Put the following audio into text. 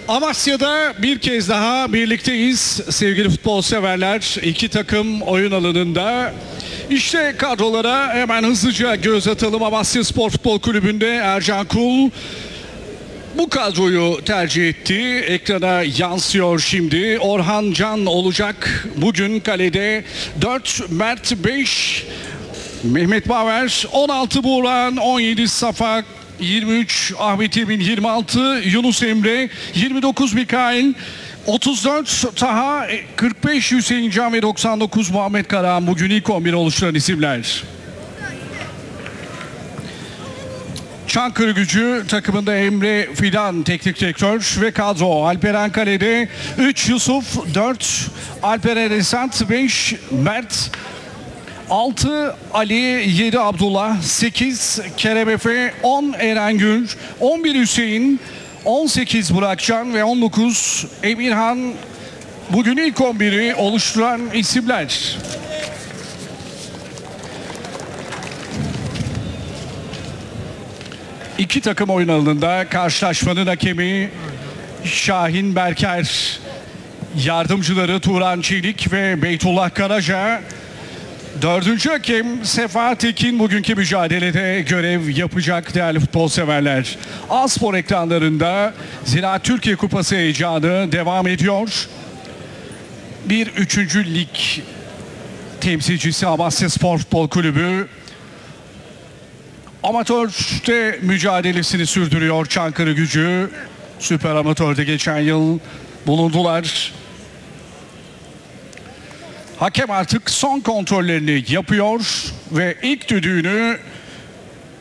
Amasya'da bir kez daha birlikteyiz sevgili futbol severler. İki takım oyun alanında. İşte kadrolara hemen hızlıca göz atalım. Amasya Spor Futbol Kulübü'nde Ercan Kul bu kadroyu tercih etti. Ekrana yansıyor şimdi. Orhan Can olacak. Bugün kalede 4, Mert 5, Mehmet Baver, 16 Buğran, 17 Safa, 23 Ahmet Emin, 26 Yunus Emre, 29 Mikail, 34 Taha, 45 Hüseyin Can ve 99 Muhammed Karahan bugün ilk 11 oluşturan isimler. Çankırıgücü takımında Emre Fidan teknik direktör ve kadro. Alperen kalede 3 Yusuf, 4 Alperen Esat, 5 Mert, 6 Ali, 7 Abdullah, 8 Kerem Efe, 10 Erengül, 11 Hüseyin, 18 Burakcan ve 19 Emirhan bugün ilk 11'i oluşturan isimler. İki takım oyun alanında karşılaşmanın hakemi Şahin Berker, yardımcıları Turan Çelik ve Beytullah Karaca. Dördüncü hakem Sefa Tekin bugünkü mücadelede görev yapacak değerli futbol severler. A-Spor ekranlarında Ziraat Türkiye Kupası heyecanı devam ediyor. Bir 3. lig temsilcisi Amasya Spor Futbol Kulübü amatörde mücadelesini sürdürüyor. Çankırıgücü süper amatörde geçen yıl bulundular. Hakem artık son kontrollerini yapıyor ve ilk düdüğünü